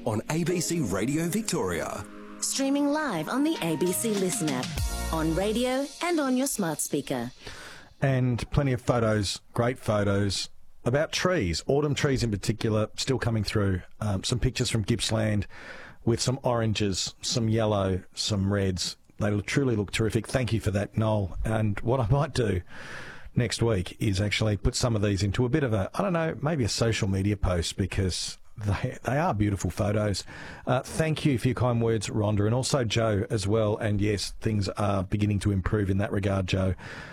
on ABC Radio Victoria. Streaming live on the ABC Listen app, on radio and on your smart speaker. And plenty of photos, great photos, about trees, autumn trees in particular, still coming through. Some pictures from Gippsland with some oranges, some yellow, some reds. They truly look terrific. Thank you for that, Noel. And what I might do next week is actually put some of these into a bit of a, I don't know, maybe a social media post, because they are beautiful photos. Thank you for your kind words, Rhonda, and also Joe as well. And yes, things are beginning to improve in that regard, Joe.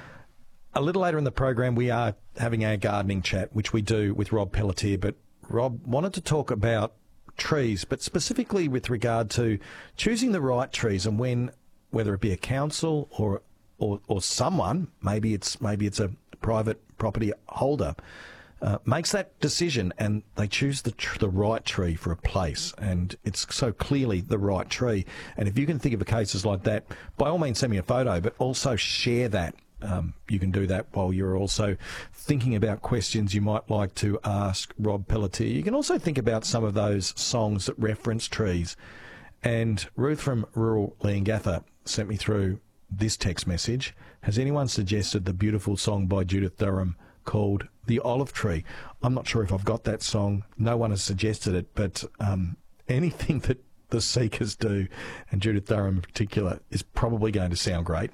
A little later in the program, we are having our gardening chat, which we do with Rob Pelletier. But Rob wanted to talk about trees, but specifically with regard to choosing the right trees, and whether it be a council or someone, maybe it's a private property holder, makes that decision and they choose the right tree for a place, and it's so clearly the right tree. And if you can think of cases like that, by all means send me a photo, but also share that. You can do that while you're also thinking about questions you might like to ask Rob Pelletier. You can also think about some of those songs that reference trees. And Ruth from rural Leongatha sent me through this text message. Has anyone suggested the beautiful song by Judith Durham called The Olive Tree? I'm not sure if I've got that song. No one has suggested it, but anything that the Seekers do, and Judith Durham in particular, is probably going to sound great.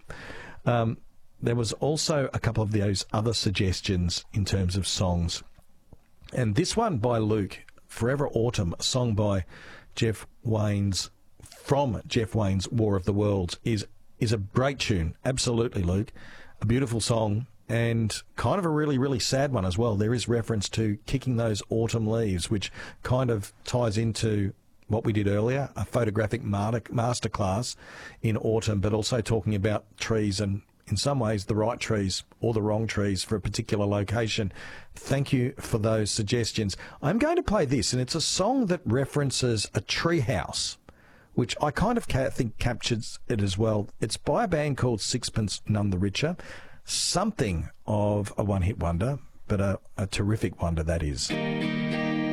There was also a couple of those other suggestions in terms of songs. And this one by Luke, Forever Autumn, a song by Jeff Wayne's, from Jeff Wayne's War of the Worlds, is a great tune. Absolutely, Luke. A beautiful song, and kind of a really, really sad one as well. There is reference to kicking those autumn leaves, which kind of ties into what we did earlier, a photographic masterclass in autumn, but also talking about trees and, in some ways, the right trees or the wrong trees for a particular location. Thank you for those suggestions. I'm going to play this, and it's a song that references a tree house, which I kind of think captures it as well. It's by a band called Sixpence None the Richer. Something of a one-hit wonder, but a terrific wonder that is.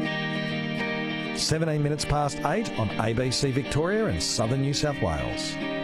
17 minutes past 8 on ABC Victoria and Southern New South Wales.